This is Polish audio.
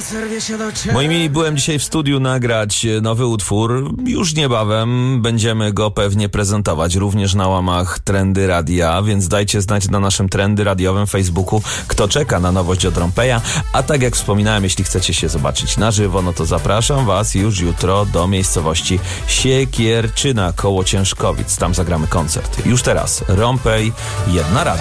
Moi mili, byłem dzisiaj w studiu nagrać nowy utwór. Już niebawem będziemy go pewnie prezentować również na łamach Trendy Radia, więc dajcie znać na naszym Trendy Radiowym Facebooku, kto czeka na nowość od Rompeja. A tak jak wspominałem, jeśli chcecie się zobaczyć na żywo, no to zapraszam was już jutro do miejscowości Siekierczyna koło Ciężkowic. Tam zagramy koncert. Już teraz Rompej, Jedna Rada.